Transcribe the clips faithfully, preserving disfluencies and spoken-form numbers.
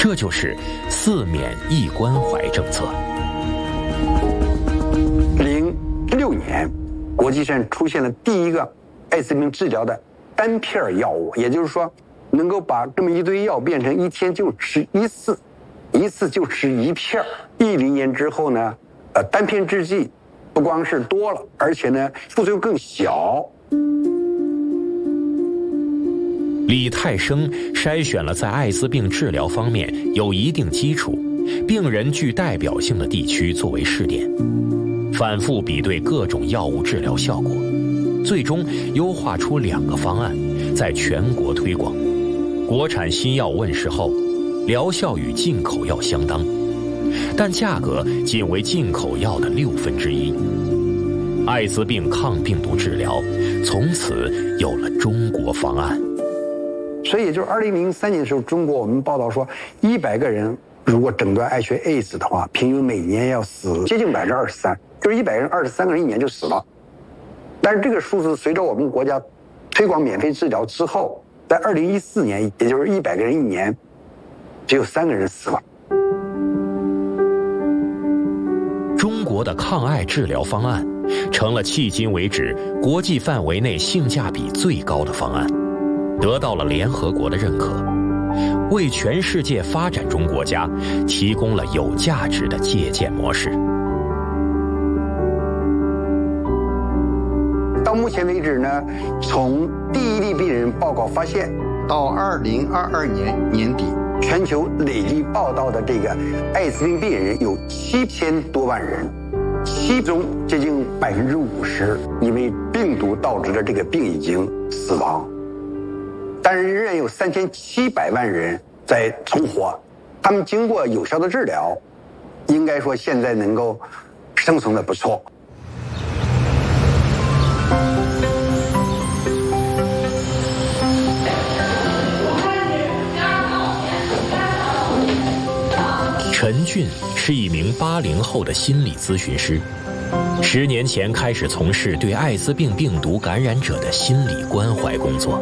这就是四免一关怀政策。 零六年，国际上出现了第一个艾滋病治疗的单片药物，也就是说，能够把这么一堆药变成一天就吃一次，一次就吃一片。一零年之后呢，呃，单片制剂不光是多了，而且呢，副作用更小。 李泰生筛选了在艾滋病治疗方面有一定基础、病人具代表性的地区作为试点，反复比对各种药物治疗效果，最终优化出两个方案，在全国推广。国产新药问世后，疗效与进口药相当，但价格仅为进口药的六分之一。艾滋病抗病毒治疗从此有了中国方案。 所以也就是二零零三年的时候，中国我们报道说，一百个人如果诊断艾血 A I D S 的话，平均每年要死接近百分之二十三，就是一百人二十三个人一年就死了。但是这个数字随着我们国家推广免费治疗之后，在二零一四年，也就是一百个人一年，只有三个人死了。 中国的抗艾治疗方案成了迄今为止国际范围内性价比最高的方案，得到了联合国的认可，为全世界发展中国家提供了有价值的借鉴模式。 到目前为止呢，从第一例病人报告发现到二零二二年年底，全球累计报道的这个艾滋病病人有七千多万人，其中接近百分之五十因为病毒导致的这个病已经死亡，但是仍然有三千七百万人在存活，他们经过有效的治疗，应该说现在能够生存的不错。 陈俊是一名八零后的心理咨询师，十年前开始从事对艾滋病病毒感染者的心理关怀工作。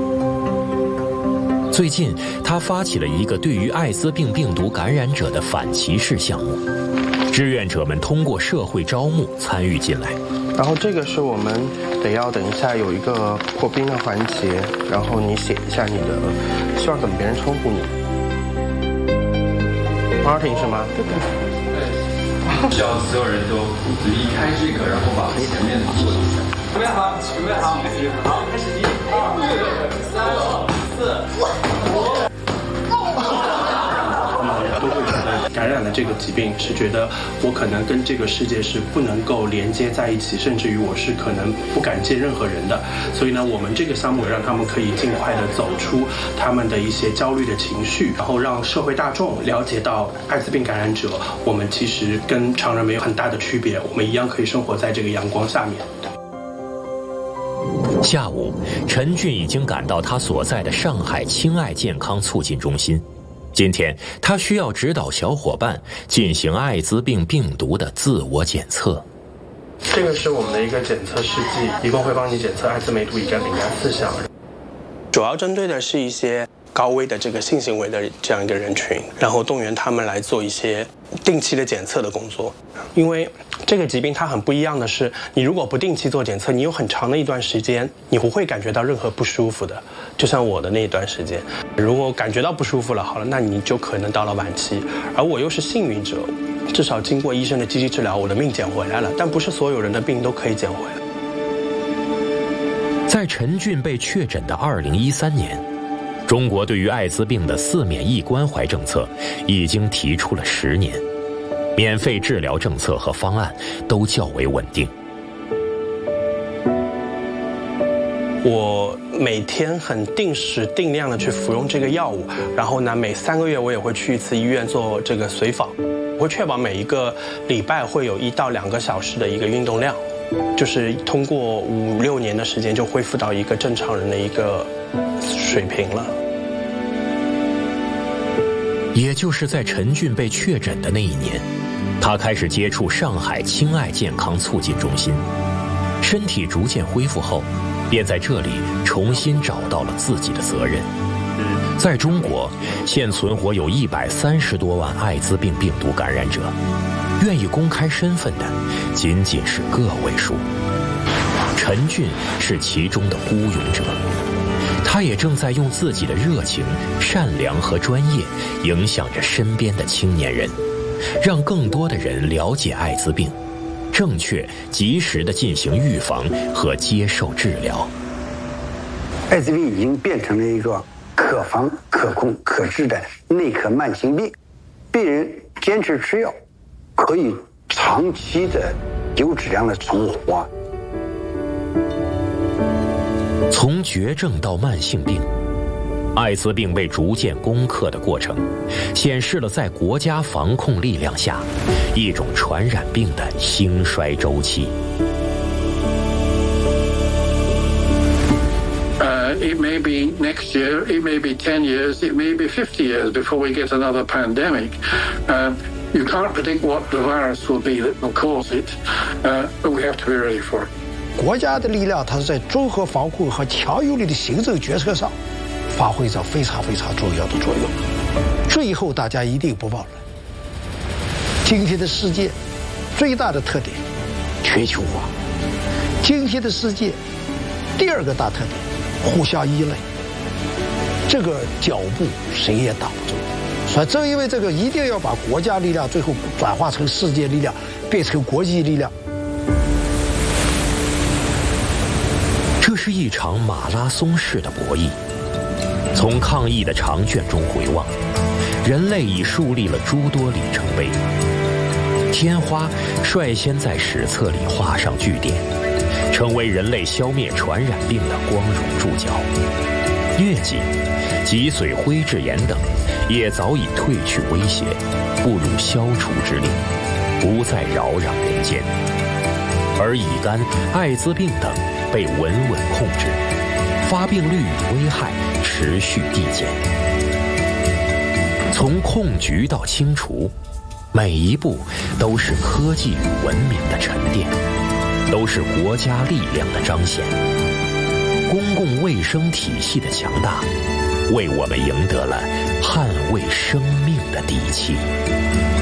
最近，他发起了一个对于艾滋病病毒感染者的反歧视项目，志愿者们通过社会招募参与进来。 然后这个是我们得要等一下有一个破冰的环节，然后你写一下你的希望怎么别人称呼你。Martin 是吗？对对对。 只要所有人都离开这个，然后把前面做一下。准备好，准备好，好，开始，一、二、三、四、五。 他们都会觉得感染了这个疾病，是觉得我可能跟这个世界是不能够连接在一起，甚至于我是可能不敢见任何人的。所以呢，我们这个项目让他们可以尽快的走出他们的一些焦虑的情绪，然后让社会大众了解到艾滋病感染者，我们其实跟常人没有很大的区别，我们一样可以生活在这个阳光下面。 下午，陈俊已经赶到他所在的上海亲爱健康促进中心。今天，他需要指导小伙伴进行艾滋病病毒的自我检测。 这个是我们的一个检测试剂，一共会帮你检测艾滋梅毒乙肝丙肝四项，主要针对的是一些高危的这个性行为的这样一个人群，然后动员他们来做一些定期的检测的工作。因为这个疾病它很不一样的是，你如果不定期做检测，你有很长的一段时间你不会感觉到任何不舒服的，就像我的那一段时间，如果感觉到不舒服了，好了，那你就可能到了晚期。而我又是幸运者，至少经过医生的积极治疗，我的命捡回来了，但不是所有人的病都可以捡回来。 在陈俊被确诊的二零一三年，中国对于艾滋病的四免一关怀政策已经提出了十年，免费治疗政策和方案都较为稳定。 我每天很定时定量的去服用这个药物，然后呢，每三个月我也会去一次医院做这个随访，我会确保每一个礼拜会有一到两个小时的一个运动量，就是通过五六年的时间就恢复到一个正常人的一个水平了。 也就是在陈俊被确诊的那一年，他开始接触上海亲爱健康促进中心，身体逐渐恢复后，便在这里重新找到了自己的责任， 在中国，现存活有一百三十多万艾滋病病毒感染者，愿意公开身份的仅仅是个位数。陈俊是其中的孤勇者，他也正在用自己的热情、善良和专业影响着身边的青年人，让更多的人了解艾滋病，正确、及时地进行预防和接受治疗。 艾滋病已经变成了一个可防、可控、可治的内科慢性病，病人坚持吃药，可以长期的有质量的存活。 从绝症到慢性病，艾滋病被逐渐攻克的过程，显示了在国家防控力量下，一种传染病的兴衰周期。 Uh, it may be next year, it may be ten years, it may be fifty years before we get another pandemic. Uh, you can't predict what the virus will be that will cause it, uh, but we have to be ready for it. 国家的力量，它是在综合防控和强有力的行政决策上发挥着非常非常重要的作用。最后，大家一定不忘了，今天的世界最大的特点全球化，今天的世界第二个大特点互相依赖，这个脚步谁也挡不住。所以，正因为这个，一定要把国家力量最后转化成世界力量，变成国际力量。 这是一场马拉松式的博弈。从抗疫的长卷中回望，人类已树立了诸多里程碑。天花率先在史册里画上句点，成为人类消灭传染病的光荣注脚。疟疾、脊髓灰质炎等也早已褪去威胁，步入消除之列，不再扰攘人间。而乙肝、艾滋病等被稳稳控制，发病率与危害持续递减。从控局到清除，每一步都是科技与文明的沉淀，都是国家力量的彰显。公共卫生体系的强大，为我们赢得了捍卫生命的底气。